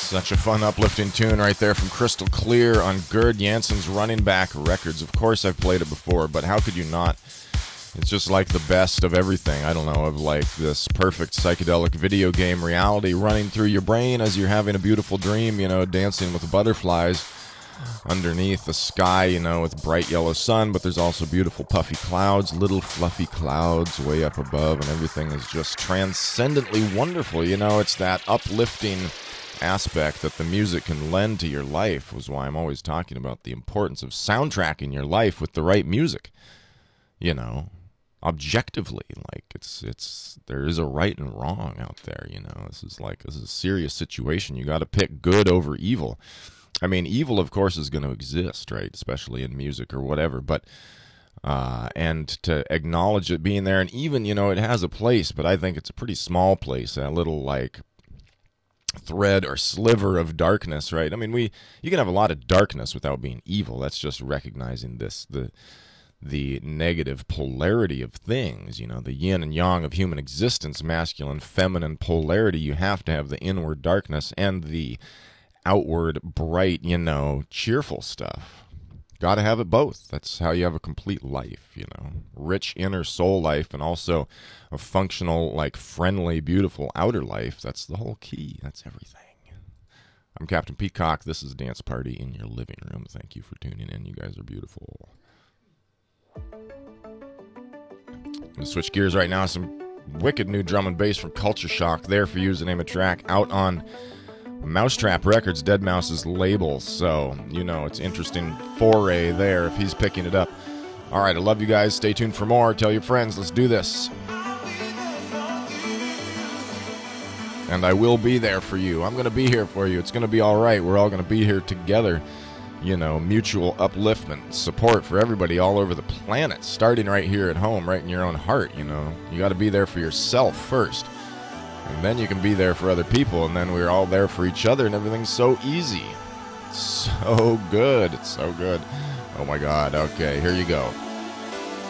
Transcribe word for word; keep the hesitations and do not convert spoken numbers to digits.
Such a fun, uplifting tune right there from Crystal Clear on Gerd Janssen's Running Back Records. Of course, I've played it before, but how could you not? It's just like the best of everything. I don't know, of like this perfect psychedelic video game reality running through your brain as you're having a beautiful dream, you know, dancing with butterflies underneath the sky, you know, with bright yellow sun, but there's also beautiful puffy clouds, little fluffy clouds way up above, and everything is just transcendently wonderful. You know, it's that uplifting aspect that the music can lend to your life, was why I'm always talking about the importance of soundtracking your life with the right music. You know, objectively, like it's it's there is a right and wrong out there. You know, this is like this is a serious situation. You got to pick good over evil. I mean, evil, of course, is going to exist, right? Especially in music or whatever. But uh, and to acknowledge it being there, and even, you know, it has a place, but I think it's a pretty small place. That little like thread or sliver of darkness, right? I mean, we you can have a lot of darkness without being evil. That's just recognizing this the the negative polarity of things, you know, the yin and yang of human existence, masculine, feminine polarity. You have to have the inward darkness and the outward bright, you know, cheerful stuff. Got to have it both. That's how you have a complete life, you know, rich inner soul life and also a functional, like friendly, beautiful outer life. That's the whole key. That's everything. I'm Captain Peacock. This is Dance Party in Your Living Room. Thank you for tuning in. You guys are beautiful. I'm going to switch gears right now. Some wicked new drum and bass from Culture Shock. There for you is the name of track out on Mousetrap Records, Dead Mouse's label. So, you know, it's interesting foray there if he's picking it up. All right, I love you guys. Stay tuned for more. Tell your friends. Let's do this. And I will be there for you. I'm going to be here for you. It's going to be all right. We're all going to be here together. You know, mutual upliftment, support for everybody all over the planet, starting right here at home, right in your own heart, you know. You got to be there for yourself first, and then you can be there for other people, and then we're all there for each other, and everything's so easy. So good. It's so good. Oh, my God. Okay, here you go.